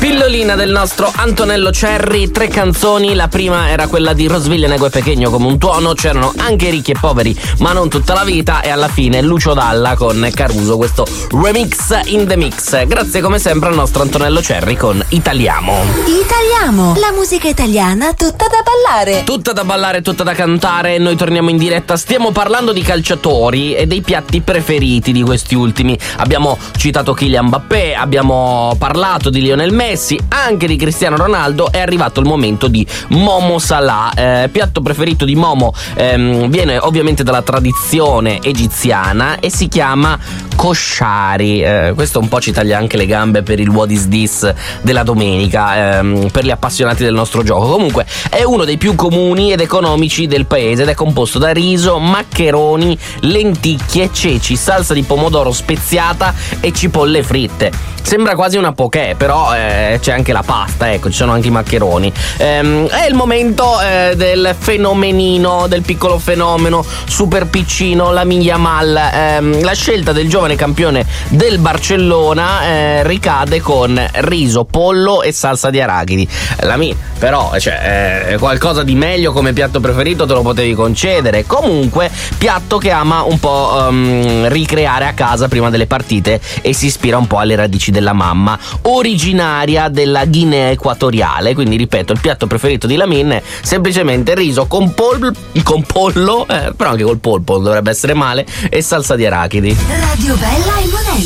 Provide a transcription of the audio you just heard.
Pillolina del nostro Antonello Cerri, 3 canzoni. La prima era quella di Rosville Negue Pequeño come un tuono. C'erano anche ricchi e poveri, ma non tutta la vita. E alla fine Lucio Dalla con Caruso, questo remix in the mix. Grazie come sempre al nostro Antonello Cerri con Italiamo. Italiamo, la musica italiana tutta da ballare. Tutta da ballare, tutta da cantare. Noi torniamo in diretta. Stiamo parlando di calciatori e dei piatti preferiti di questi ultimi. Abbiamo citato Kylian Mbappé, abbiamo parlato di Lionel Messi, anche di Cristiano Ronaldo. È arrivato il momento di Momo Salah. Piatto preferito di Momo viene ovviamente dalla tradizione egiziana e si chiama koshari. Questo un po' ci taglia anche le gambe per il What is this della domenica, per gli appassionati del nostro gioco. Comunque è uno dei più comuni ed economici del paese ed è composto da riso, maccheroni, lenticchie, ceci, salsa di pomodoro speziata e cipolle fritte. Sembra quasi una poké, però c'è anche la pasta, ecco, ci sono anche i maccheroni. È il momento del fenomenino, del piccolo fenomeno, super piccino, Lamine Yamal. La scelta del giovane campione del Barcellona ricade con riso, pollo e salsa di arachidi. Lamine, però, qualcosa di meglio come piatto preferito te lo potevi concedere. Comunque, piatto che ama un po' ricreare a casa prima delle partite e si ispira un po' alle radici della mamma, originaria della Guinea Equatoriale. Quindi ripeto, il piatto preferito di Lamine è semplicemente riso con pollo, però anche col polpo non dovrebbe essere male, e salsa di arachidi. Radio Bella e Monelli.